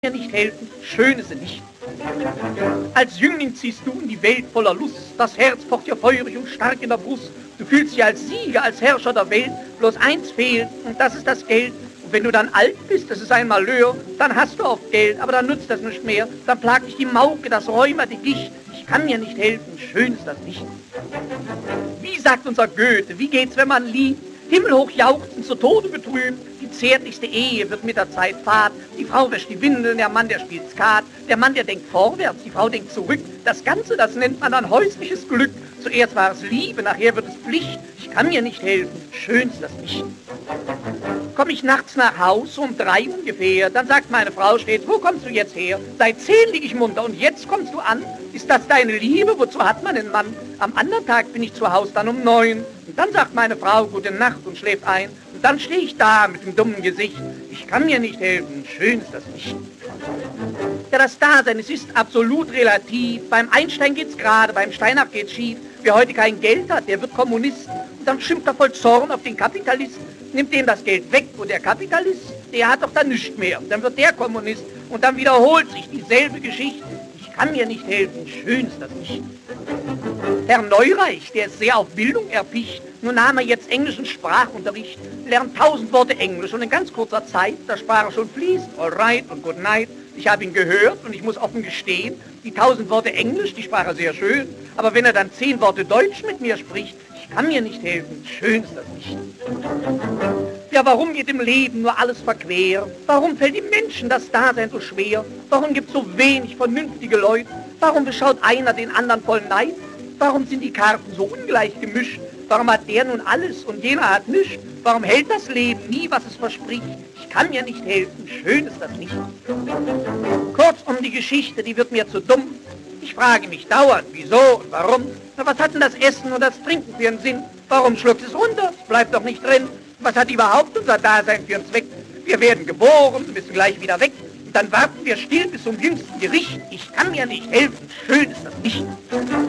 Mir nicht helfen, schön ist sie nicht. Als Jüngling ziehst du in die Welt voller Lust, das Herz pocht dir feurig und stark in der Brust. Du fühlst dich als Sieger, als Herrscher der Welt, bloß eins fehlt und das ist das Geld. Und wenn du dann alt bist, das ist ein Malheur, dann hast du oft Geld, aber dann nützt das nicht mehr. Dann plagt dich die Mauke, das Rheuma, die Gicht. Ich kann mir nicht helfen, schön ist das nicht. Wie sagt unser Goethe, wie geht's, wenn man liebt? Himmelhoch jauchzend, zu Tode betrübt. Die zärtlichste Ehe wird mit der Zeit fad. Die Frau wäscht die Windeln, der Mann, der spielt Skat. Der Mann, der denkt vorwärts, die Frau denkt zurück. Das Ganze, das nennt man dann häusliches Glück. Zuerst war es Liebe, nachher wird es Pflicht. Ich kann mir nicht helfen, schön ist das nicht. Komm ich nachts nach Haus um 3 ungefähr, dann sagt meine Frau stets, wo kommst du jetzt her? Seit 10 lieg ich munter und jetzt kommst du an. Ist das deine Liebe? Wozu hat man einen Mann? Am anderen Tag bin ich zu Haus dann um 9. Und dann sagt meine Frau gute Nacht und schläft ein. Und dann stehe ich da mit dem dummen Gesicht. Ich kann mir nicht helfen, schön ist das nicht. Ja, das Dasein, es ist absolut relativ. Beim Einstein geht's gerade, beim Steinach geht's schief. Wer heute kein Geld hat, der wird Kommunist. Und dann schimpft er voll Zorn auf den Kapitalisten. Nimmt dem das Geld weg und der Kapitalist, der hat doch dann nichts mehr. Und dann wird der Kommunist und dann wiederholt sich dieselbe Geschichte. Ich kann mir nicht helfen, schön ist das nicht. Herr Neureich, der ist sehr auf Bildung erpicht. Nun nahm er jetzt englischen Sprachunterricht, lernt 1000 Worte Englisch und in ganz kurzer Zeit, da sprach er schon fließend, all right und good night. Ich habe ihn gehört und ich muss offen gestehen, die 1000 Worte Englisch, die sprach er sehr schön, aber wenn er dann 10 Worte Deutsch mit mir spricht, ich kann mir nicht helfen, schön ist das nicht. Ja, warum geht im Leben nur alles verquer? Warum fällt dem Menschen das Dasein so schwer? Warum gibt's so wenig vernünftige Leute? Warum beschaut einer den anderen voll Neid? Warum sind die Karten so ungleich gemischt? Warum hat der nun alles und jener hat nichts? Warum hält das Leben nie, was es verspricht? Ich kann mir nicht helfen, schön ist das nicht. Kurzum, die Geschichte, die wird mir zu dumm. Ich frage mich dauernd, wieso und warum. Na, was hat denn das Essen und das Trinken für einen Sinn? Warum schluckt es runter? Bleibt doch nicht drin. Was hat überhaupt unser Dasein für einen Zweck? Wir werden geboren, müssen gleich wieder weg. Und dann warten wir still bis zum jüngsten Gericht. Ich kann mir nicht helfen, schön ist das nicht.